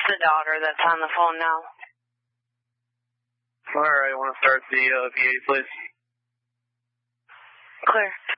the daughter that's on the phone now. All right, I want to start the VA, please. Clear.